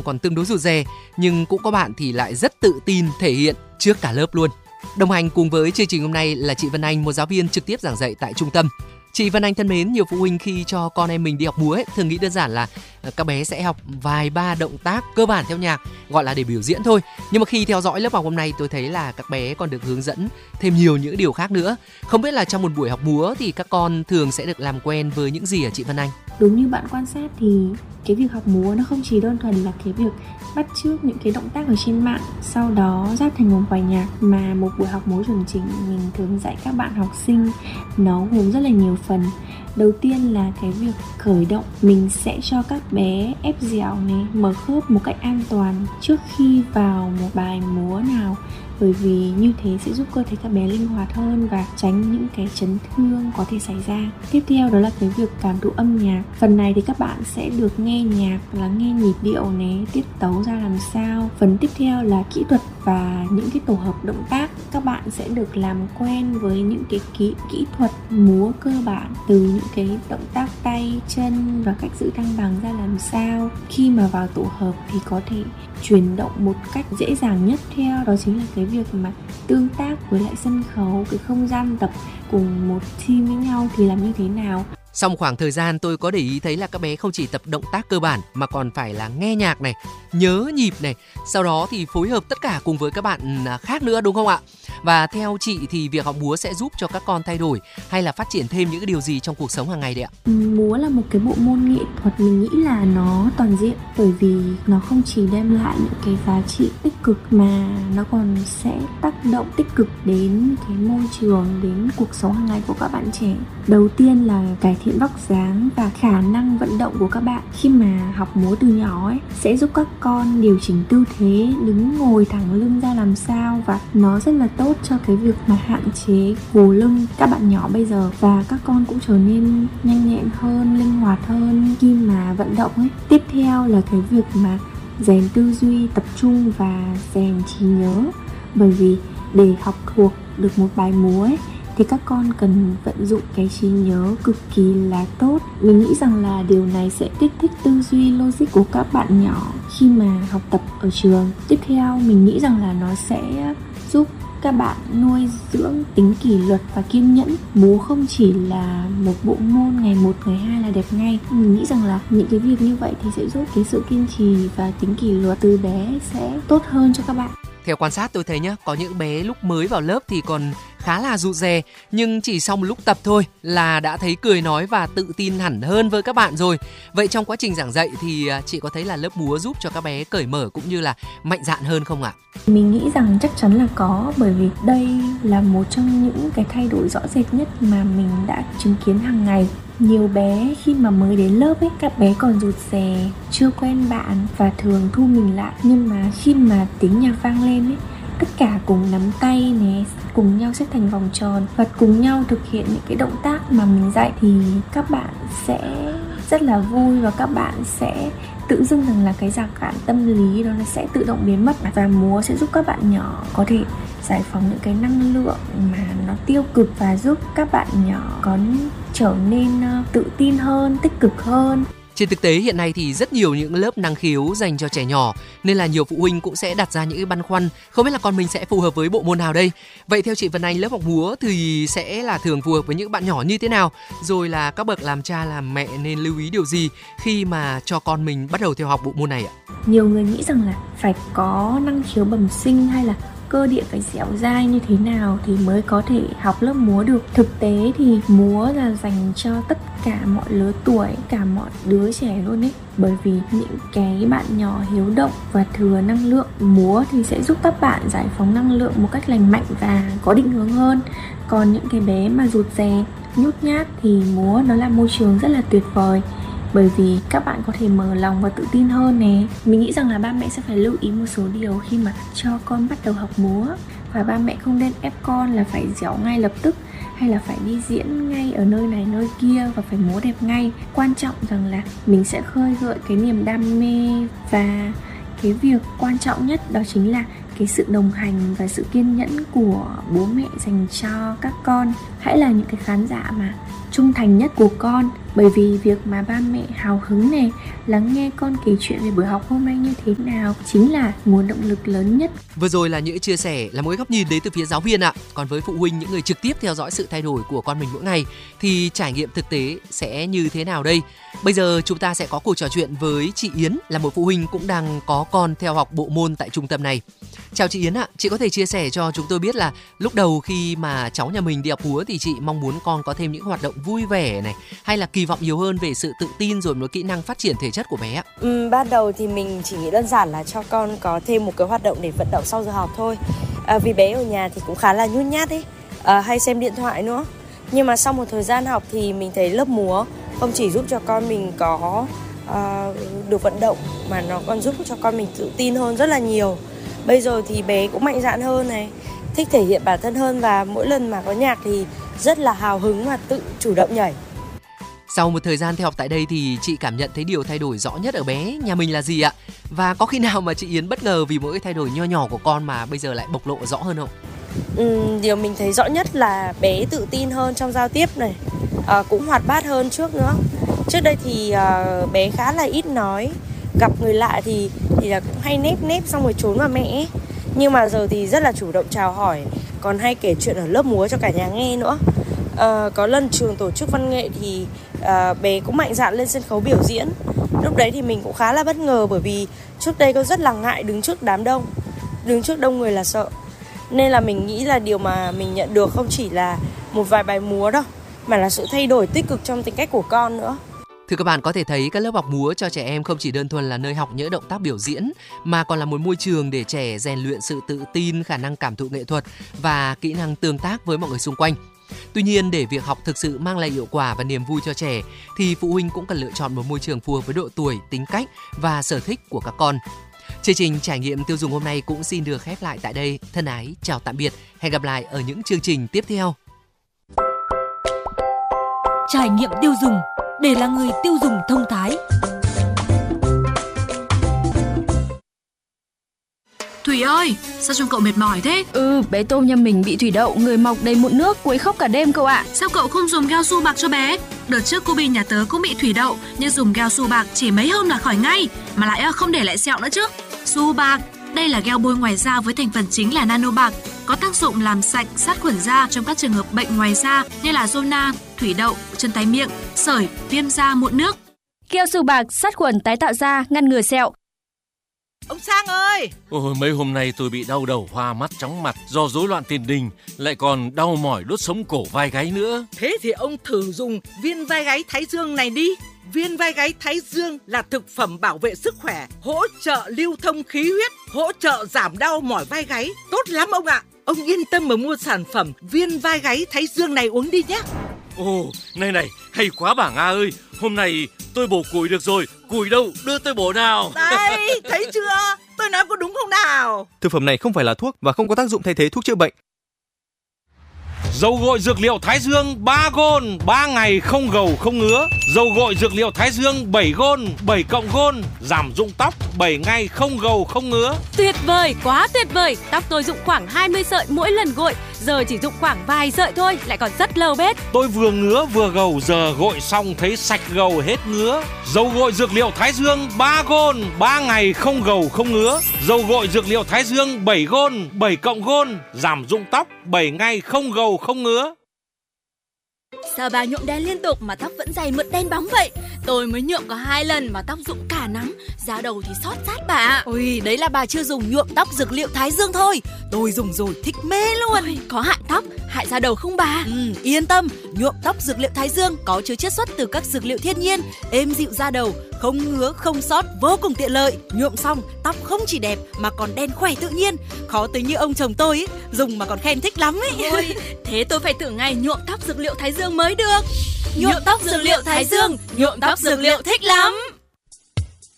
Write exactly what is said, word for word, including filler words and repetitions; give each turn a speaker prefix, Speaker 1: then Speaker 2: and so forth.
Speaker 1: còn tương đối rụt rè, nhưng cũng có bạn thì lại rất tự tin thể hiện trước cả lớp luôn. Đồng hành cùng với chương trình hôm nay là chị Vân Anh, một giáo viên trực tiếp giảng dạy tại trung tâm. Chị Vân Anh thân mến, nhiều phụ huynh khi cho con em mình đi học múa ấy, thường nghĩ đơn giản là các bé sẽ học vài ba động tác cơ bản theo nhạc, gọi là để biểu diễn thôi. Nhưng mà khi theo dõi lớp học hôm nay, tôi thấy là các bé còn được hướng dẫn thêm nhiều những điều khác nữa. Không biết là trong một buổi học múa thì các con thường sẽ được làm quen với những gì hả chị Vân Anh?
Speaker 2: Đúng như bạn quan sát thì cái việc học múa nó không chỉ đơn thuần là cái việc bắt chước những cái động tác ở trên mạng, sau đó ráp thành một bài nhạc, mà một buổi học múa chuẩn chỉnh mình thường dạy các bạn học sinh nó gồm rất là nhiều phần. Đầu tiên là cái việc khởi động, mình sẽ cho các bé ép dẻo này, mở khớp một cách an toàn trước khi vào một bài múa nào, bởi vì như thế sẽ giúp cơ thể các bé linh hoạt hơn và tránh những cái chấn thương có thể xảy ra. Tiếp theo đó là cái việc cảm thụ âm nhạc. Phần này thì các bạn sẽ được nghe nhạc, lắng nghe nhịp điệu này, tiết tấu ra làm sao. Phần tiếp theo là kỹ thuật và những cái tổ hợp động tác. Các bạn sẽ được làm quen với những cái kỹ, kỹ thuật múa cơ bản, từ những cái động tác tay, chân và cách giữ thăng bằng ra làm sao. Khi mà vào tổ hợp thì có thể chuyển động một cách dễ dàng nhất. Theo đó chính là cái việc mà tương tác với lại sân khấu, cái không gian tập cùng một team với nhau thì làm như thế nào.
Speaker 1: Sau một khoảng thời gian tôi có để ý thấy là các bé không chỉ tập động tác cơ bản mà còn phải là nghe nhạc này, nhớ nhịp này, sau đó thì phối hợp tất cả cùng với các bạn khác nữa, đúng không ạ? Và theo chị thì việc học múa sẽ giúp cho các con thay đổi hay là phát triển thêm những cái điều gì trong cuộc sống hàng ngày đấy ạ?
Speaker 2: Múa là một cái bộ môn nghệ thuật, mình nghĩ là nó toàn diện, bởi vì nó không chỉ đem lại những cái giá trị tích cực mà nó còn sẽ tác động tích cực đến cái môi trường, đến cuộc sống hàng ngày của các bạn trẻ. Đầu tiên là cải thiện vóc dáng và khả năng vận động của các bạn. Khi mà học múa từ nhỏ ấy, sẽ giúp các con điều chỉnh tư thế, đứng ngồi thẳng lưng ra làm sao, và nó rất là tốt cho cái việc mà hạn chế gù lưng các bạn nhỏ bây giờ, và các con cũng trở nên nhanh nhẹn hơn, linh hoạt hơn khi mà vận động ấy. Tiếp theo là cái việc mà rèn tư duy, tập trung và rèn trí nhớ, bởi vì để học thuộc được một bài múa ấy, thì các con cần vận dụng cái trí nhớ cực kỳ là tốt. Mình nghĩ rằng là điều này sẽ kích thích tư duy logic của các bạn nhỏ khi mà học tập ở trường. Tiếp theo mình nghĩ rằng là nó sẽ giúp các bạn nuôi dưỡng tính kỷ luật và kiên nhẫn. Múa không chỉ là một bộ môn ngày một, ngày hai là đẹp ngay. Mình nghĩ rằng là những cái việc như vậy thì sẽ giúp cái sự kiên trì và tính kỷ luật từ bé sẽ tốt hơn cho các bạn.
Speaker 1: Theo quan sát tôi thấy nhá, có những bé lúc mới vào lớp thì còn khá là rụt rè, nhưng chỉ sau một lúc tập thôi là đã thấy cười nói và tự tin hẳn hơn với các bạn rồi. Vậy trong quá trình giảng dạy thì chị có thấy là lớp múa giúp cho các bé cởi mở cũng như là mạnh dạn hơn không ạ?
Speaker 2: Mình nghĩ rằng chắc chắn là có, bởi vì đây là một trong những cái thay đổi rõ rệt nhất mà mình đã chứng kiến hàng ngày. Nhiều bé khi mà mới đến lớp ấy, các bé còn rụt rè, chưa quen bạn và thường thu mình lại. Nhưng mà khi mà tiếng nhạc vang lên ấy, tất cả cùng nắm tay này, cùng nhau xếp thành vòng tròn và cùng nhau thực hiện những cái động tác mà mình dạy, thì các bạn sẽ rất là vui và các bạn sẽ tự dưng rằng là cái rào cản tâm lý đó nó sẽ tự động biến mất. Và múa sẽ giúp các bạn nhỏ có thể giải phóng những cái năng lượng mà nó tiêu cực và giúp các bạn nhỏ có trở nên tự tin hơn, tích cực hơn.
Speaker 1: Trên thực tế hiện nay thì rất nhiều những lớp năng khiếu dành cho trẻ nhỏ, nên là nhiều phụ huynh cũng sẽ đặt ra những cái băn khoăn không biết là con mình sẽ phù hợp với bộ môn nào đây. Vậy theo chị Vân Anh, lớp học múa thì sẽ là thường phù hợp với những bạn nhỏ như thế nào? Rồi là các bậc làm cha làm mẹ nên lưu ý điều gì khi mà cho con mình bắt đầu theo học bộ môn này ạ?
Speaker 2: Nhiều người nghĩ rằng là phải có năng khiếu bẩm sinh hay là cơ địa phải dẻo dai như thế nào thì mới có thể học lớp múa được. Thực tế thì múa là dành cho tất cả mọi lứa tuổi, cả mọi đứa trẻ luôn ấy. Bởi vì những cái bạn nhỏ hiếu động và thừa năng lượng, múa thì sẽ giúp các bạn giải phóng năng lượng một cách lành mạnh và có định hướng hơn. Còn những cái bé mà rụt rè, nhút nhát thì múa nó là môi trường rất là tuyệt vời, bởi vì các bạn có thể mở lòng và tự tin hơn nè. Mình nghĩ rằng là ba mẹ sẽ phải lưu ý một số điều khi mà cho con bắt đầu học múa. Và ba mẹ không nên ép con là phải dẻo ngay lập tức, hay là phải đi diễn ngay ở nơi này nơi kia và phải múa đẹp ngay. Quan trọng rằng là mình sẽ khơi gợi cái niềm đam mê, và cái việc quan trọng nhất đó chính là cái sự đồng hành và sự kiên nhẫn của bố mẹ dành cho các con. Hãy là những cái khán giả mà trung thành nhất của con. Bởi vì việc mà ba mẹ hào hứng này, lắng nghe con kể chuyện về buổi học hôm nay như thế nào chính là nguồn động lực lớn nhất.
Speaker 1: Vừa rồi là những chia sẻ, là mỗi góc nhìn đến từ phía giáo viên ạ. Còn với phụ huynh, những người trực tiếp theo dõi sự thay đổi của con mình mỗi ngày, thì trải nghiệm thực tế sẽ như thế nào đây? Bây giờ chúng ta sẽ có cuộc trò chuyện với chị Yến, là một phụ huynh cũng đang có con theo học bộ môn tại trung tâm này. Chào chị Yến ạ, chị có thể chia sẻ cho chúng tôi biết là lúc đầu khi mà cháu nhà mình đi học múa thì chị mong muốn con có thêm những hoạt động vui vẻ này, hay là kỳ vọng nhiều hơn về sự tự tin rồi một kỹ năng phát triển thể chất của bé ạ?
Speaker 3: Ừ, ban đầu thì mình chỉ nghĩ đơn giản là cho con có thêm một cái hoạt động để vận động sau giờ học thôi. À, vì bé ở nhà thì cũng khá là nhút nhát ấy, à, hay xem điện thoại nữa. Nhưng mà sau một thời gian học thì mình thấy lớp múa không chỉ giúp cho con mình có uh, được vận động, mà nó còn giúp cho con mình tự tin hơn rất là nhiều. Bây giờ thì bé cũng mạnh dạn hơn này, thích thể hiện bản thân hơn, và mỗi lần mà có nhạc thì rất là hào hứng và tự chủ động nhảy.
Speaker 1: Sau một thời gian theo học tại đây thì chị cảm nhận thấy điều thay đổi rõ nhất ở bé nhà mình là gì ạ? Và có khi nào mà chị Yến bất ngờ vì mỗi cái thay đổi nho nhỏ của con mà bây giờ lại bộc lộ rõ hơn không?
Speaker 3: Ừ, điều mình thấy rõ nhất là bé tự tin hơn trong giao tiếp này, à, cũng hoạt bát hơn trước nữa. Trước đây thì à, bé khá là ít nói, gặp người lạ thì thì là cũng hay nép nép xong rồi trốn vào mẹ. Nhưng mà giờ thì rất là chủ động chào hỏi, còn hay kể chuyện ở lớp múa cho cả nhà nghe nữa. À, có lần trường tổ chức văn nghệ thì à, bé cũng mạnh dạn lên sân khấu biểu diễn. Lúc đấy thì mình cũng khá là bất ngờ, bởi vì trước đây con rất là ngại đứng trước đám đông, đứng trước đông người là sợ. Nên là mình nghĩ là điều mà mình nhận được không chỉ là một vài bài múa đâu, mà là sự thay đổi tích cực trong tính cách của con nữa.
Speaker 1: Thưa các bạn, có thể thấy các lớp học múa cho trẻ em không chỉ đơn thuần là nơi học những động tác biểu diễn, mà còn là một môi trường để trẻ rèn luyện sự tự tin, khả năng cảm thụ nghệ thuật và kỹ năng tương tác với mọi người xung quanh. Tuy nhiên, để việc học thực sự mang lại hiệu quả và niềm vui cho trẻ, thì phụ huynh cũng cần lựa chọn một môi trường phù hợp với độ tuổi, tính cách và sở thích của các con. Chương trình trải nghiệm tiêu dùng hôm nay cũng xin được khép lại tại đây. Thân ái, chào tạm biệt. Hẹn gặp lại ở những chương trình tiếp theo.
Speaker 4: Trải nghiệm tiêu dùng để là người tiêu dùng thông thái.
Speaker 5: Thủy ơi, sao trông cậu mệt mỏi thế?
Speaker 6: Ừ, bé Tôm nhà mình bị thủy đậu, người mọc đầy mụn nước, quấy khóc cả đêm cậu ạ.
Speaker 5: Sao cậu không dùng gel su bạc cho bé? Đợt trước cô Bi nhà tớ cũng bị thủy đậu, nhưng dùng gel su bạc chỉ mấy hôm là khỏi ngay, mà lại không để lại sẹo nữa chứ. Su bạc, đây là gel bôi ngoài da với thành phần chính là nano bạc, có tác dụng làm sạch, sát khuẩn da trong các trường hợp bệnh ngoài da như là zona, thủy đậu, chân tay miệng, sởi, viêm da, mụn nước.
Speaker 6: Gel su bạc sát khuẩn tái tạo da, ngăn ngừa sẹo.
Speaker 7: Ông Sang ơi!
Speaker 8: Ôi, mấy hôm nay tôi bị đau đầu, hoa mắt, chóng mặt do rối loạn tiền đình, lại còn đau mỏi đốt sống cổ vai gáy nữa.
Speaker 7: Thế thì ông thử dùng viên vai gáy Thái Dương này đi. Viên vai gáy Thái Dương là thực phẩm bảo vệ sức khỏe, hỗ trợ lưu thông khí huyết, hỗ trợ giảm đau mỏi vai gáy. Tốt lắm ông ạ! Ông yên tâm mà mua sản phẩm viên vai gáy Thái Dương này uống đi nhé.
Speaker 8: Ồ, này này, hay quá bà Nga ơi! Hôm nay tôi bổ củi được rồi, củi đâu, đưa tôi bổ nào.
Speaker 7: Đây, thấy chưa? Tôi nói có đúng không nào?
Speaker 9: Thực phẩm này không phải là thuốc và không có tác dụng thay thế thuốc chữa bệnh.
Speaker 10: Dầu gội dược liệu Thái Dương ba gôn, ba ngày không gầu không ngứa. Dầu gội dược liệu Thái Dương bảy gôn, bảy cộng gôn, giảm rụng tóc, bảy ngày không gầu không ngứa.
Speaker 4: Tuyệt vời, quá tuyệt vời. Tóc tôi rụng khoảng hai mươi sợi mỗi lần gội, giờ chỉ rụng khoảng vài sợi thôi, lại còn rất lâu bết.
Speaker 10: Tôi vừa ngứa vừa gầu, giờ gội xong thấy sạch gầu hết ngứa. Dầu gội dược liệu Thái Dương ba gôn, ba ngày không gầu không ngứa. Dầu gội dược liệu Thái Dương bảy gôn, bảy cộng gôn, giảm rụng tóc, bảy ngày không gầu không ngứa.
Speaker 11: Sao bà nhuộm đen liên tục mà tóc vẫn dày mượt đen bóng vậy? Tôi mới nhuộm có hai lần mà tóc rụng cả nắm, da đầu thì xót rát bà.
Speaker 12: Ôi, đấy là bà chưa dùng nhuộm tóc dược liệu Thái Dương thôi. Tôi dùng rồi thích mê luôn.
Speaker 11: Ôi, có hại tóc, hại da đầu không bà?
Speaker 12: Ừ, yên tâm, nhuộm tóc dược liệu Thái Dương có chứa chiết xuất từ các dược liệu thiên nhiên, êm dịu da đầu, không ngứa, không xót, vô cùng tiện lợi. Nhuộm xong, tóc không chỉ đẹp mà còn đen khỏe tự nhiên. Khó tính như ông chồng tôi ấy, dùng mà còn khen thích lắm ấy.
Speaker 11: Ôi, thế tôi phải thử ngay nhuộm tóc dược liệu Thái Dương mới được.
Speaker 12: Nhuộm tóc dược liệu Thái Dương, nhuộm tóc dược liệu thích lắm.